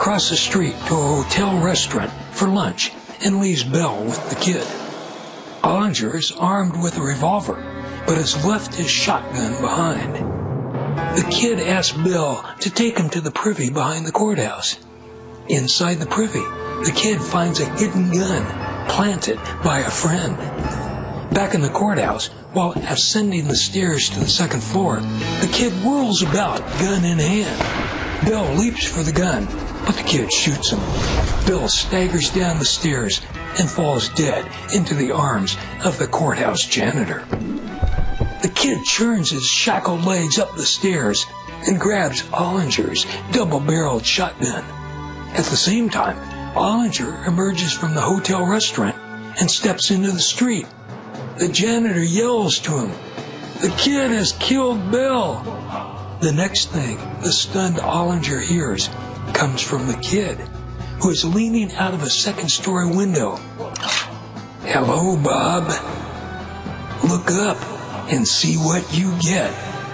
across the street to a hotel restaurant for lunch and leaves Bill with the kid. Ollinger is armed with a revolver, but has left his shotgun behind. The kid asks Bill to take him to the privy behind the courthouse. Inside the privy, the kid finds a hidden gun planted by a friend. Back in the courthouse, while ascending the stairs to the second floor, the kid whirls about, gun in hand. Bill leaps for the gun, but the kid shoots him. Bill staggers down the stairs and falls dead into the arms of the courthouse janitor. The kid churns his shackled legs up the stairs and grabs Ollinger's double-barreled shotgun. At the same time, Ollinger emerges from the hotel restaurant and steps into the street. The janitor yells to him, "The kid has killed Bill!" The next thing the stunned Ollinger hears comes from the kid, who is leaning out of a second-story window. "Hello, Bob. Look up and see what you get."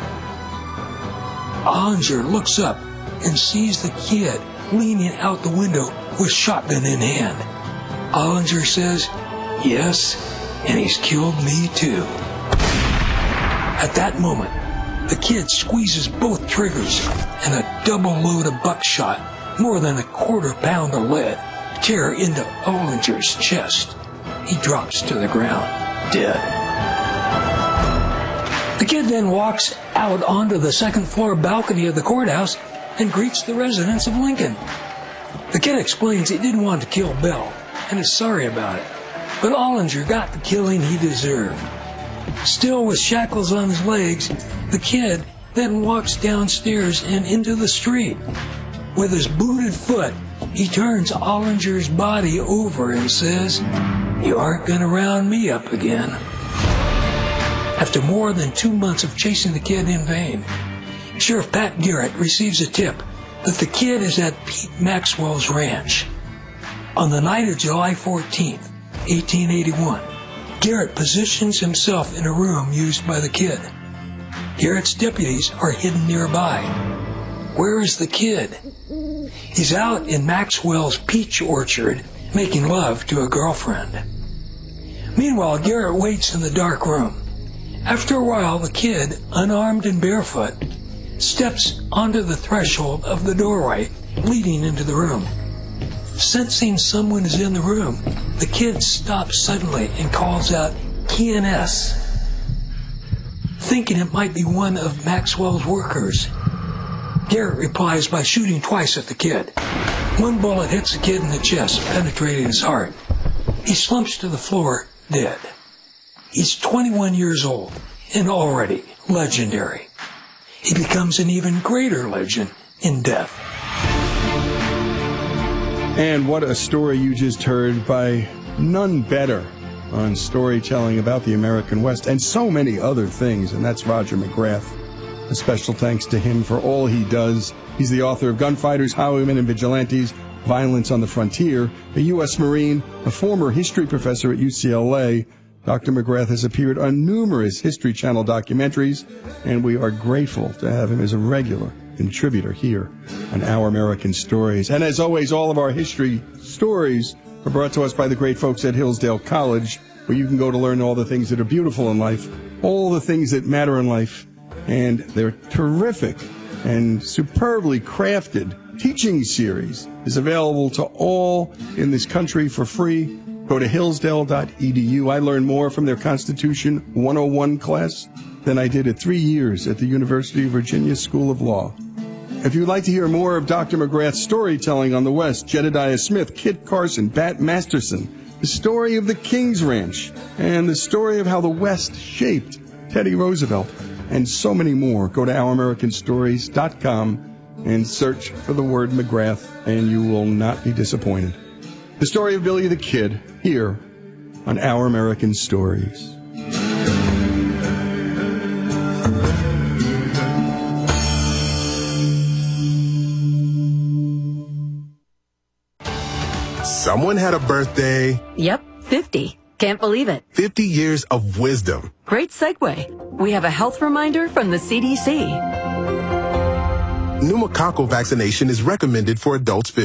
Ollinger looks up and sees the kid leaning out the window with shotgun in hand. Ollinger says, "Yes, and he's killed me too." At that moment, the kid squeezes both triggers and a double load of buckshot, more than a quarter-pound of lead, tear into Ollinger's chest. He drops to the ground, dead. The kid then walks out onto the second-floor balcony of the courthouse and greets the residents of Lincoln. The kid explains he didn't want to kill Bill and is sorry about it, but Ollinger got the killing he deserved. Still with shackles on his legs, the kid then walks downstairs and into the street. With his booted foot, he turns Ollinger's body over and says, "You aren't going to round me up again." After more than 2 months of chasing the kid in vain, Sheriff Pat Garrett receives a tip that the kid is at Pete Maxwell's ranch. On the night of July 14th, 1881, Garrett positions himself in a room used by the kid. Garrett's deputies are hidden nearby. Where is the kid? He's out in Maxwell's peach orchard making love to a girlfriend. Meanwhile, Garrett waits in the dark room. After a while, the kid, unarmed and barefoot, steps onto the threshold of the doorway leading into the room. Sensing someone is in the room, the kid stops suddenly and calls out, "TNS," thinking it might be one of Maxwell's workers. Garrett replies by shooting twice at the kid. One bullet hits the kid in the chest, penetrating his heart. He slumps to the floor, dead. He's 21 years old and already legendary. He becomes an even greater legend in death. And what a story you just heard by none better on storytelling about the American West and so many other things, and that's Roger McGrath. A special thanks to him for all he does. He's the author of Gunfighters, Highwaymen, and Vigilantes, Violence on the Frontier, a U.S. Marine, a former history professor at UCLA. Dr. McGrath has appeared on numerous History Channel documentaries, and we are grateful to have him as a regular contributor here on Our American Stories. And as always, all of our history stories are brought to us by the great folks at Hillsdale College, where you can go to learn all the things that are beautiful in life, all the things that matter in life, and their terrific and superbly crafted teaching series is available to all in this country for free. Go to hillsdale.edu. I learned more from their Constitution 101 class than I did at 3 years at the University of Virginia School of Law. If you'd like to hear more of Dr. McGrath's storytelling on the West, Jedediah Smith, Kit Carson, Bat Masterson, the story of the King's Ranch, and the story of how the West shaped Teddy Roosevelt, and so many more, go to OurAmericanStories.com and search for the word McGrath, and you will not be disappointed. The story of Billy the Kid, here on Our American Stories. Someone had a birthday. Yep, 50. Can't believe it. 50 years of wisdom. Great segue. We have a health reminder from the CDC. Pneumococcal vaccination is recommended for adults